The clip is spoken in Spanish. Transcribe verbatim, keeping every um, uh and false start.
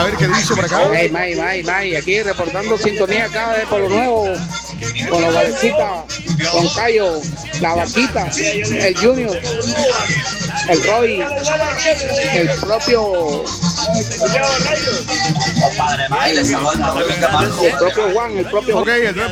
ver qué dice por acá. Hey, May, May, May, aquí reportando sintonía acá de Polo Nuevo, con los Valecitas, con Cayo, la Vaquita, el Junior, el Roy, el propio, el propio Juan, el propio Ok, el